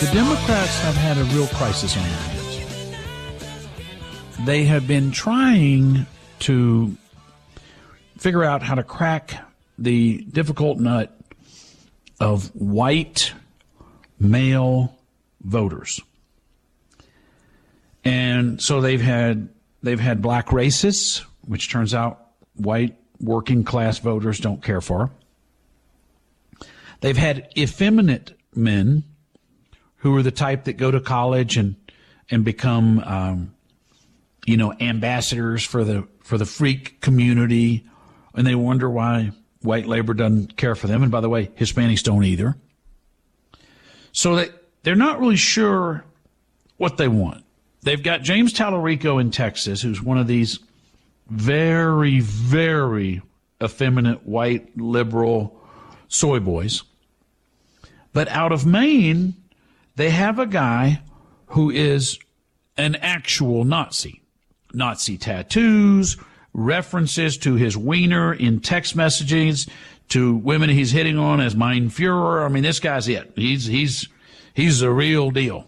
The Democrats have had a real crisis on their hands. They have been trying to figure out how to crack the difficult nut of white male voters. And so they've had black racists, which turns out white working class voters don't care for. They've had effeminate men who are the type that go to college and become, ambassadors for the freak community, and they wonder why white labor doesn't care for them. And by the way, Hispanics don't either. So they're not really sure what they want. They've got James Tallarico in Texas, who's one of these very, very effeminate white liberal soy boys. But out of Maine, they have a guy who is an actual Nazi. Nazi tattoos, references to his wiener in text messages, to women he's hitting on as Mein Fuhrer. I mean, this guy's it. He's the real deal.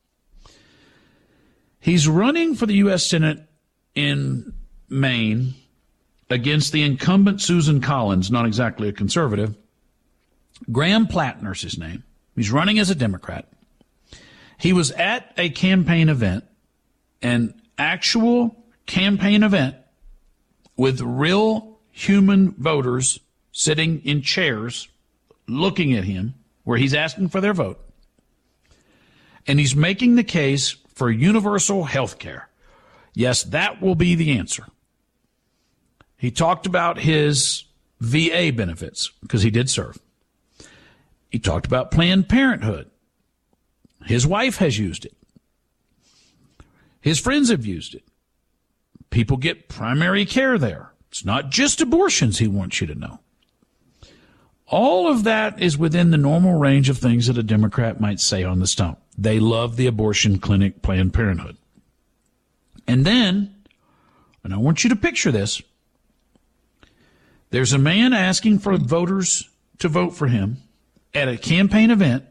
He's running for the U.S. Senate in Maine against the incumbent Susan Collins, not exactly a conservative. Graham Plattner's his name. He's running as a Democrat. He was at a campaign event, an actual campaign event with real human voters sitting in chairs looking at him where he's asking for their vote. And he's making the case for universal health care. Yes, that will be the answer. He talked about his VA benefits because he did serve. He talked about Planned Parenthood. His wife has used it. His friends have used it. People get primary care there. It's not just abortions, he wants you to know. All of that is within the normal range of things that a Democrat might say on the stump. They love the abortion clinic, Planned Parenthood. And then, and I want you to picture this, there's a man asking for voters to vote for him at a campaign event,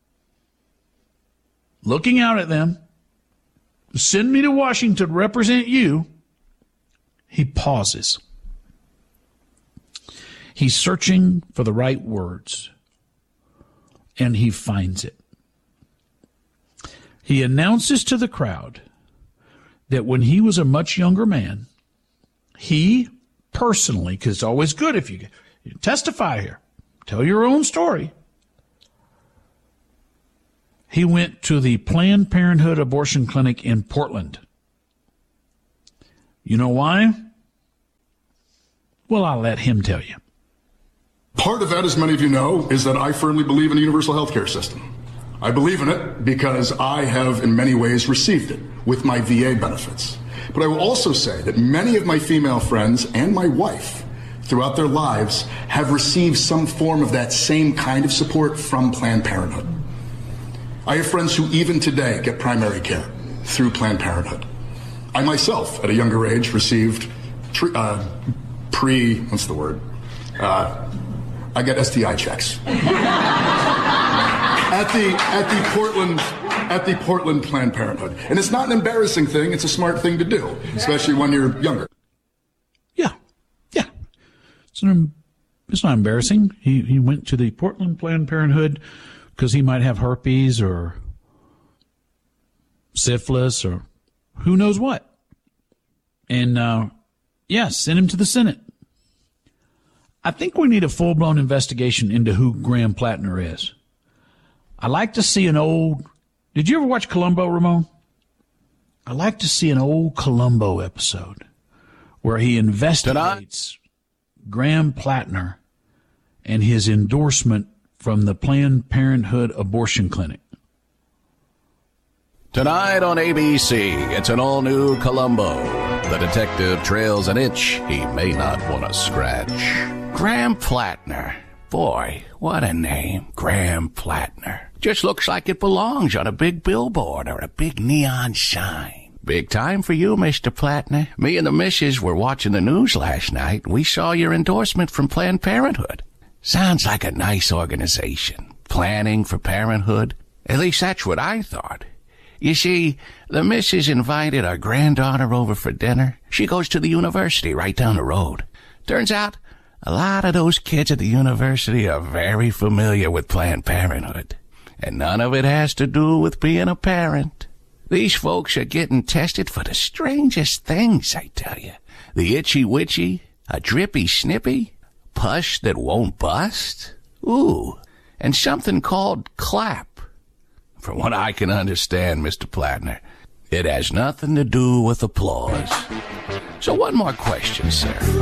looking out at them, send me to Washington to represent you. He pauses. He's searching for the right words, and he finds it. He announces to the crowd that when he was a much younger man, he personally, because it's always good if you testify here, tell your own story, he went to the Planned Parenthood abortion clinic in Portland. You know why? Well, I'll let him tell you. Part of that, as many of you know, is that I firmly believe in a universal health care system. I believe in it because I have in many ways received it with my VA benefits. But I will also say that many of my female friends and my wife throughout their lives have received some form of that same kind of support from Planned Parenthood. I have friends who even today get primary care through Planned Parenthood. I myself, at a younger age, received I get STI checks at the Portland Planned Parenthood. And it's not an embarrassing thing. It's a smart thing to do, especially when you're younger. Yeah. It's not embarrassing. He went to the Portland Planned Parenthood because he might have herpes or syphilis or who knows what. And, send him to the Senate. I think we need a full-blown investigation into who Graham Plattner is. I like to see did you ever watch Columbo, Ramon? I like to see an old Columbo episode where he investigates Graham Plattner and his endorsement from the Planned Parenthood abortion clinic. Tonight on ABC, it's an all-new Columbo. The detective trails an itch he may not want to scratch. Graham Plattner. Boy, what a name, Graham Plattner. Just looks like it belongs on a big billboard or a big neon sign. Big time for you, Mr. Plattner. Me and the missus were watching the news last night. We saw your endorsement from Planned Parenthood. Sounds like a nice organization. Planning for Parenthood. At least that's what I thought. You see, the missus invited our granddaughter over for dinner. She goes to the university right down the road. Turns out, a lot of those kids at the university are very familiar with Planned Parenthood. And none of it has to do with being a parent. These folks are getting tested for the strangest things, I tell you. The itchy witchy, a drippy snippy, pus that won't bust, ooh, and something called clap. From what I can understand, Mr. Plattner, it has nothing to do with applause. So one more question, sir.